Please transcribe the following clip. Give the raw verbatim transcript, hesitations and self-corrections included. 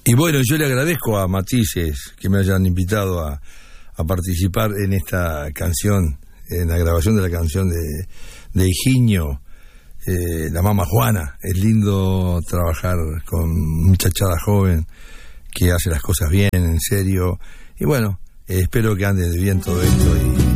Y bueno, yo le agradezco a Matices que me hayan invitado a, a participar en esta canción, en la grabación de la canción de, de Higinio, eh, La Mama Juana. Es lindo trabajar con muchachada joven que hace las cosas bien, en serio. Y bueno, eh, espero que ande bien todo esto y